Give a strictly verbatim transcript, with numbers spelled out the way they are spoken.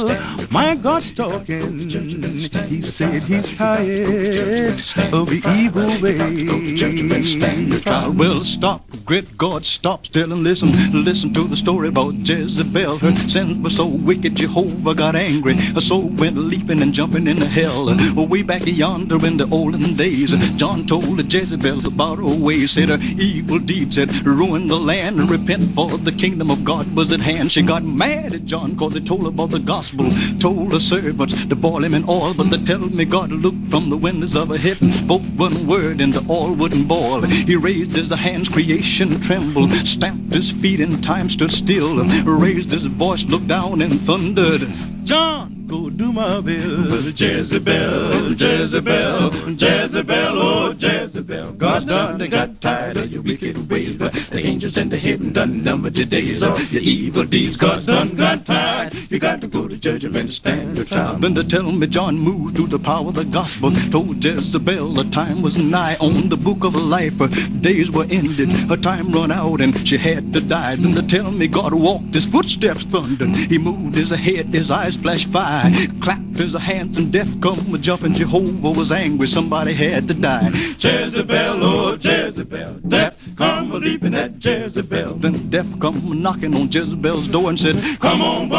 My God's talking. He said he's tired of the evil way. Well, stop, great God, stop still and listen. Listen to the story about Jezebel. Her sins were so wicked, Jehovah got angry. Her soul went leaping and jumping into hell. Way back yonder in the olden days, John told Jezebel about her ways. Said her evil deeds had ruined the land, and repent for the kingdom of God was at hand. She got mad at John cause they told her about the gospel. Told her servants to boil him in oil, but they tell me God looked from the windows of a heaven, spoke one word and the oil wouldn't boil. He raised his hands, creation trembled, stamped his feet and time stood still, raised his voice, looked down and thundered, John, go do my bill. Jezebel, Jezebel, Jezebel, oh Jezebel. God's done, they got tired of your wicked ways. The angels in the heaven done numbered your days. All your evil deeds, God's done got tired. You got to go to judgment and stand your trial. Then they tell me John moved through the power of the gospel. Told Jezebel the time was nigh. On the book of life, her days were ended. Her time run out and she had to die. Then they tell me God walked, his footsteps thundered. He moved his head, his eyes flashed fire. Clapped his hands and death come a jumping. Jehovah was angry, somebody had to die. Jezebel, oh Jezebel, death come a leaping at Jezebel. Then death come knocking on Jezebel's door and said, come on,